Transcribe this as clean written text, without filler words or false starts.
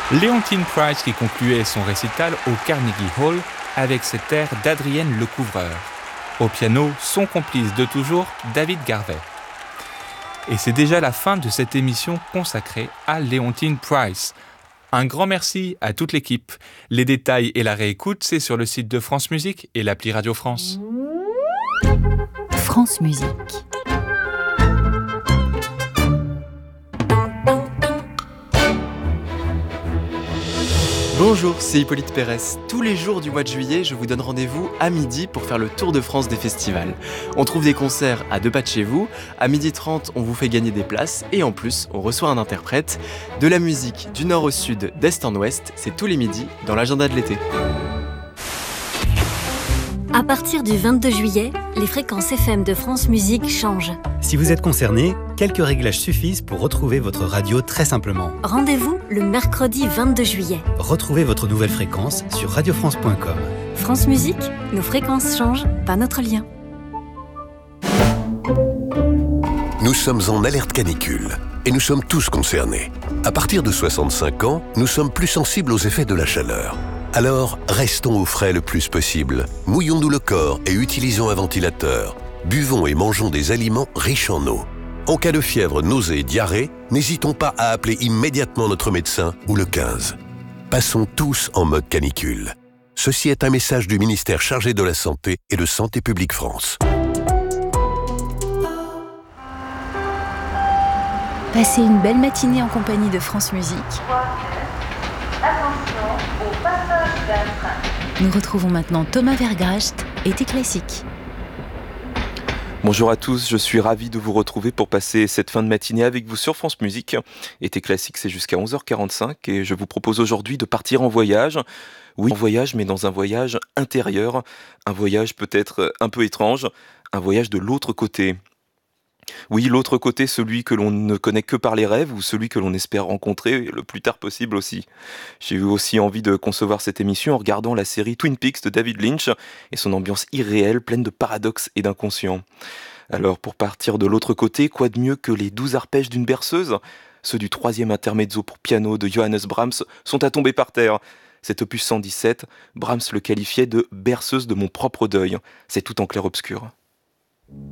Leontine Price qui concluait son récital au Carnegie Hall avec cet air d'Adrienne Lecouvreur. Au piano, son complice de toujours, David Garvey. Et c'est déjà la fin de cette émission consacrée à Leontine Price. Un grand merci à toute l'équipe. Les détails et la réécoute, c'est sur le site de France Musique et l'appli Radio France. France Musique. Bonjour, c'est Hippolyte Pérez. Tous les jours du mois de juillet, je vous donne rendez-vous à midi pour faire le tour de France des festivals. On trouve des concerts à 2 pas de chez vous. À 12h30, on vous fait gagner des places. Et en plus, on reçoit un interprète. De la musique du nord au sud, d'est en ouest, c'est tous les midis dans l'agenda de l'été. À partir du 22 juillet, les fréquences FM de France Musique changent. Si vous êtes concerné, quelques réglages suffisent pour retrouver votre radio très simplement. Rendez-vous le mercredi 22 juillet. Retrouvez votre nouvelle fréquence sur radiofrance.com. France Musique, nos fréquences changent, pas notre lien. Nous sommes en alerte canicule et nous sommes tous concernés. À partir de 65 ans, nous sommes plus sensibles aux effets de la chaleur. Alors, restons au frais le plus possible. Mouillons-nous le corps et utilisons un ventilateur. Buvons et mangeons des aliments riches en eau. En cas de fièvre, nausées et diarrhée, n'hésitons pas à appeler immédiatement notre médecin ou le 15. Passons tous en mode canicule. Ceci est un message du ministère chargé de la Santé et de Santé publique France. Passez une belle matinée en compagnie de France Musique. Nous retrouvons maintenant Thomas Vergracht, Été classique. Bonjour à tous, je suis ravi de vous retrouver pour passer cette fin de matinée avec vous sur France Musique. Été classique, c'est jusqu'à 11h45 et je vous propose aujourd'hui de partir en voyage. Oui, en voyage, mais dans un voyage intérieur, un voyage peut-être un peu étrange, un voyage de l'autre côté. Oui, l'autre côté, celui que l'on ne connaît que par les rêves ou celui que l'on espère rencontrer le plus tard possible aussi. J'ai eu aussi envie de concevoir cette émission en regardant la série Twin Peaks de David Lynch et son ambiance irréelle, pleine de paradoxes et d'inconscient. Alors, pour partir de l'autre côté, quoi de mieux que les 12 arpèges d'une berceuse ? Ceux du 3e intermezzo pour piano de Johannes Brahms sont à tomber par terre. Cet opus 117, Brahms le qualifiait de « berceuse de mon propre deuil ». C'est tout en clair-obscur.